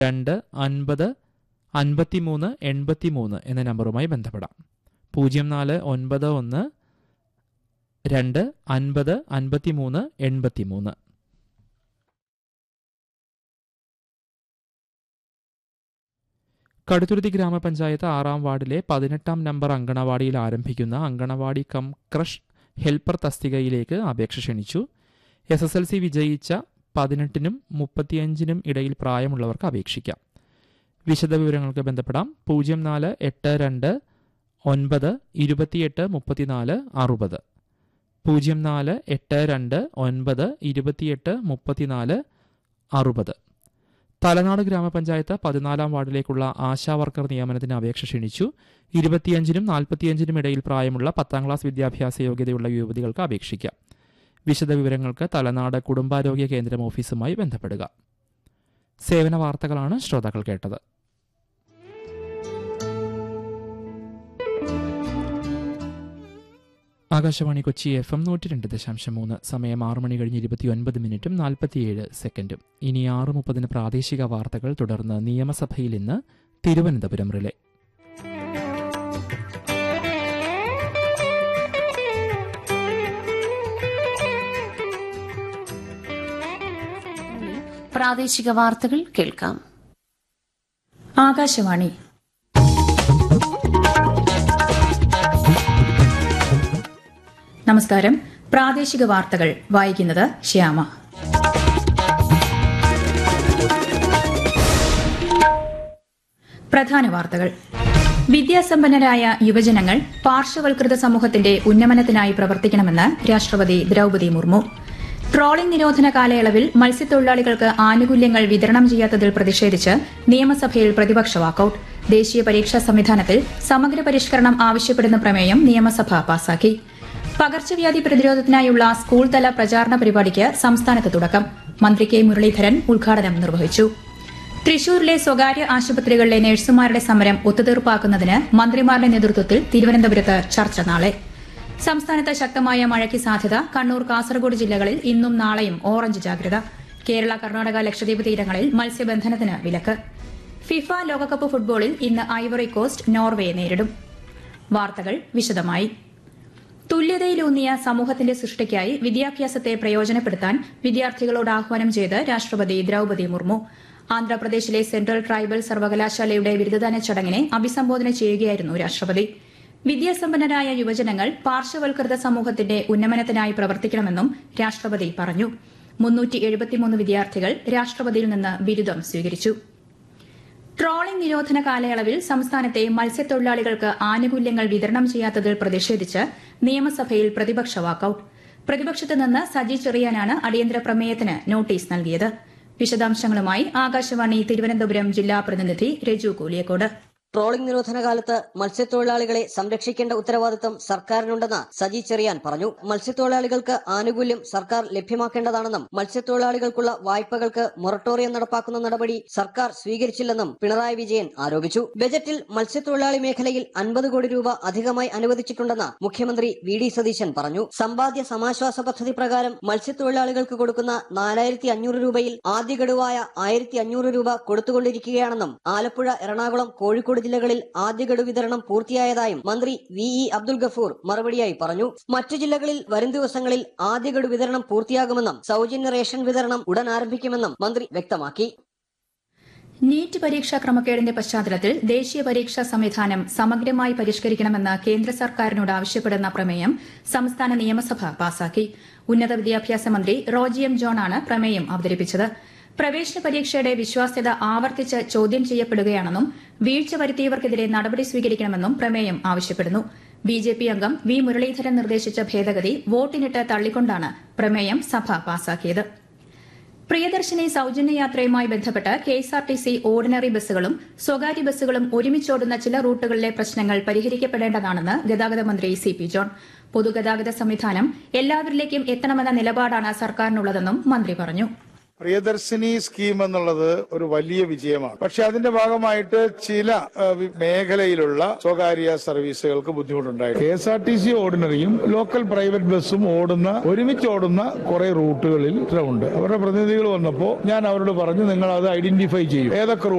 250 53 83 എന്ന നമ്പറുമായി ബന്ധപ്പെടാം. 0491 250 53 83. കടുത്തുരുത്തി ഗ്രാമപഞ്ചായത്ത് 6-ാം വാർഡിലെ 18-ാം നമ്പർ അങ്കണവാടിയിൽ ആരംഭിക്കുന്ന അങ്കണവാടി കം ക്രഷ് ഹെൽപ്പർ തസ്തികയിലേക്ക് അപേക്ഷ ക്ഷണിച്ചു. SSLC വിജയിച്ച 18-നും 35-നും ഇടയിൽ പ്രായമുള്ളവർക്ക് അപേക്ഷിക്കാം. വിശദവിവരങ്ങൾക്ക് ബന്ധപ്പെടാം. 0482 9 28 34 60 0482 9 28 34 60. തലനാട് ഗ്രാമപഞ്ചായത്ത് 14-ാം വാർഡിലേക്കുള്ള ആശാവർക്കർ നിയമനത്തിന് അപേക്ഷ ക്ഷണിച്ചു. 25-നും 45-നും ഇടയിൽ പ്രായമുള്ള 10ാം ക്ലാസ് വിദ്യാഭ്യാസ യോഗ്യതയുള്ള യുവതികൾക്ക് അപേക്ഷിക്കാം. വിശദവിവരങ്ങൾക്ക് തലനാട് കുടുംബാരോഗ്യ കേന്ദ്രം ഓഫീസുമായി ബന്ധപ്പെടുക. സേവന വാർത്തകളാണ് ശ്രോതാക്കൾ കേട്ടത്. ആകാശവാണി കൊച്ചി FM 102.3. സമയം 6:29 47. ഇനി 6:30 പ്രാദേശിക വാർത്തകൾ. തുടർന്ന് നിയമസഭയിൽ ഇന്ന് തിരുവനന്തപുരം റിലേ. പ്രാദേശിക വാർത്തകൾ കേൾക്കാം. ആകാശവാണി. നമസ്കാരം. പ്രാദേശിക വാർത്തകൾ വായിക്കുന്നത് ശ്യാമ. പ്രധാന വാർത്തകൾ. വിദ്യാസമ്പന്നരായ യുവജനങ്ങൾ പാർശ്വവൽകൃത സമൂഹത്തിന്റെ ഉന്നമനത്തിനായി പ്രവർത്തിക്കണമെന്ന് രാഷ്ട്രപതി ദ്രൌപദി മുർമു. ട്രോളിംഗ് നിരോധന കാലയളവിൽ മത്സ്യത്തൊഴിലാളികൾക്ക് ആനുകൂല്യങ്ങൾ വിതരണം ചെയ്യാത്തതിൽ പ്രതിഷേധിച്ച് നിയമസഭയിൽ പ്രതിപക്ഷ വാക്കൌട്ട്. ദേശീയ പരീക്ഷാ സംവിധാനത്തിൽ സമഗ്ര പരിഷ്കരണം ആവശ്യപ്പെടുന്ന പ്രമേയം നിയമസഭ പാസാക്കി. പകർച്ചവ്യാധി പ്രതിരോധത്തിനായുള്ള സ്കൂൾ തല പ്രചാരണ പരിപാടിക്ക് സംസ്ഥാനത്ത് തുടക്കം. മന്ത്രി കെ മുരളീധരൻ ഉദ്ഘാടനം നിർവഹിച്ചു. തൃശൂരിലെ സ്വകാര്യ ആശുപത്രികളിലെ നഴ്സുമാരുടെ സമരം ഒത്തുതീർപ്പാക്കുന്നതിന് മന്ത്രിമാരുടെ നേതൃത്വത്തിൽ തിരുവനന്തപുരത്ത് ചർച്ച നാളെ. സംസ്ഥാനത്ത് ശക്തമായ മഴയ്ക്ക് സാധ്യത. കണ്ണൂർ, കാസർഗോഡ് ജില്ലകളിൽ ഇന്നും നാളെയും ഓറഞ്ച് ജാഗ്രത. കേരള, കർണാടക, ലക്ഷദ്വീപ് തീരങ്ങളിൽ മത്സ്യബന്ധനത്തിന് വിലക്ക്. ഫിഫ ലോകകപ്പ് ഫുട്ബോളിൽ ഇന്ന് ഐവറി കോസ്റ്റ് നോർവേയെ നേരിടും. വാർത്തകൾ വിശദമായി. തുല്യതയിലൂന്നിയ സമൂഹത്തിന്റെ സൃഷ്ടിക്കായി വിദ്യാഭ്യാസത്തെ പ്രയോജനപ്പെടുത്താൻ വിദ്യാർത്ഥികളോട് ആഹ്വാനം ചെയ്ത് രാഷ്ട്രപതി ദ്രൌപദി മുർമു. ആന്ധ്രാപ്രദേശിലെ സെൻട്രൽ ട്രൈബൽ സർവകലാശാലയുടെ ബിരുദദാന ചടങ്ങിനെ അഭിസംബോധന ചെയ്യുകയായിരുന്നു രാഷ്ട്രപതി. വിദ്യാസമ്പന്നരായ യുവജനങ്ങൾ പാർശ്വവൽകൃത സമൂഹത്തിന്റെ ഉന്നമനത്തിനായി പ്രവർത്തിക്കണമെന്നും രാഷ്ട്രപതി പറഞ്ഞു. 373 വിദ്യാർത്ഥികൾ രാഷ്ട്രപതിയിൽ നിന്ന് ബിരുദം സ്വീകരിച്ചു. ട്രോളിംഗ് നിരോധന കാലയളവിൽ സംസ്ഥാനത്തെ മത്സ്യത്തൊഴിലാളികൾക്ക് ആനുകൂല്യങ്ങൾ വിതരണം ചെയ്യാത്തതിൽ പ്രതിഷേധിച്ച് നിയമസഭയിൽ പ്രതിപക്ഷ വാക്കൌട്ട്. പ്രതിപക്ഷത്ത് നിന്ന് സജി ചെറിയാനാണ് അടിയന്തര പ്രമേയത്തിന് നോട്ടീസ് നൽകിയത്. വിശദാംശങ്ങളുമായി ആകാശവാണി തിരുവനന്തപുരം ജില്ലാ പ്രതിനിധി രജു കൂലിയക്കോട്. ട്രോളിംഗ് നിരോധന കാലത്ത് മത്സ്യത്തൊഴിലാളികളെ സംരക്ഷിക്കേണ്ട ഉത്തരവാദിത്തം സർക്കാരിനുണ്ടെന്ന് സജി ചെറിയാൻ പറഞ്ഞു. മത്സ്യത്തൊഴിലാളികൾക്ക് ആനുകൂല്യം സർക്കാർ ലഭ്യമാക്കേണ്ടതാണെന്നും മത്സ്യത്തൊഴിലാളികൾക്കുള്ള വായ്പകൾക്ക് മൊറട്ടോറിയം നടപ്പാക്കുന്ന നടപടി സർക്കാർ സ്വീകരിച്ചില്ലെന്നും പിണറായി വിജയൻ ആരോപിച്ചു. ബജറ്റിൽ മത്സ്യത്തൊഴിലാളി മേഖലയിൽ 50 കോടി രൂപ അധികമായി അനുവദിച്ചിട്ടുണ്ടെന്ന് മുഖ്യമന്ത്രി വി.ഡി. സതീശൻ പറഞ്ഞു. സമ്പാദ്യ സമാശ്വാസ പദ്ധതി പ്രകാരം മത്സ്യത്തൊഴിലാളികൾക്ക് കൊടുക്കുന്ന 4500 രൂപയിൽ ആദ്യ ഗഡുവായ 1500 രൂപ കൊടുത്തുകൊണ്ടിരിക്കുകയാണെന്നും ആലപ്പുഴ, എറണാകുളം, കോഴിക്കോട് ജില്ലകളിൽ ആദ്യ ഗഡു വിതരണം പൂർത്തിയായതായും മന്ത്രി വി.ഇ. അബ്ദുൽ ഗഫൂർ മറുപടിയായി പറഞ്ഞു. മറ്റു ജില്ലകളിൽ വരും ദിവസങ്ങളിൽ ആദ്യ ഗഡു വിതരണം പൂർത്തിയാകുമെന്നും സൌജന്യ റേഷൻ വിതരണം ഉടൻ ആരംഭിക്കുമെന്നും മന്ത്രി വ്യക്തമാക്കി. നീറ്റ് പരീക്ഷാ ക്രമക്കേടിന്റെ പശ്ചാത്തലത്തിൽ ദേശീയ പരീക്ഷാ സംവിധാനം സമഗ്രമായി പരിഷ്കരിക്കണമെന്ന് കേന്ദ്ര സർക്കാരിനോട് ആവശ്യപ്പെടുന്ന പ്രമേയം സംസ്ഥാന നിയമസഭ പാസാക്കി. ഉന്നത വിദ്യാഭ്യാസ മന്ത്രി റോജി എം ജോണാണ് പ്രമേയം അവതരിപ്പിച്ചത്. പ്രവേശന പരീക്ഷയുടെ വിശ്വാസ്യത ആവർത്തിച്ച് ചോദ്യം ചെയ്യപ്പെടുകയാണെന്നും വീഴ്ച വരുത്തിയവർക്കെതിരെ നടപടി സ്വീകരിക്കണമെന്നും പ്രമേയം ആവശ്യപ്പെടുന്നു. ബിജെപി അംഗം വി മുരളീധരൻ നിർദ്ദേശിച്ച ഭേദഗതി വോട്ടിനിട്ട് തള്ളിക്കൊണ്ടാണ് പ്രമേയം സഭ പാസാക്കിയത്. പ്രിയദർശിനി സൌജന്യ യാത്രയുമായി ബന്ധപ്പെട്ട് കെഎസ്ആർടിസി ഓർഡിനറി ബസ്സുകളും സ്വകാര്യ ബസ്സുകളും ഒരുമിച്ചോടുന്ന ചില റൂട്ടുകളിലെ പ്രശ്നങ്ങൾ പരിഹരിക്കപ്പെടേണ്ടതാണെന്ന് ഗതാഗത മന്ത്രി സി.പി. ജോൺ. പൊതുഗതാഗത സംവിധാനം എല്ലാവരിലേക്കും എത്തണമെന്ന നിലപാടാണ് സർക്കാരിനുള്ളതെന്നും മന്ത്രി പറഞ്ഞു. പ്രിയദർശിനി സ്കീം എന്നുള്ളത് ഒരു വലിയ വിജയമാണ്. പക്ഷെ അതിന്റെ ഭാഗമായിട്ട് ചില മേഖലയിലുള്ള സ്വകാര്യ സർവീസുകൾക്ക് ബുദ്ധിമുട്ടുണ്ടായി. KSRTC ഓർഡിനറിയും ലോക്കൽ പ്രൈവറ്റ് ബസ്സും ഒരുമിച്ച് ഓടുന്ന കുറെ റൂട്ടുകളിൽ ഉണ്ട്. അവരുടെ പ്രതിനിധികൾ വന്നപ്പോൾ ഞാൻ അവരോട് പറഞ്ഞു, നിങ്ങൾ അത് ഐഡന്റിഫൈ ചെയ്യും, ഏതൊക്കെ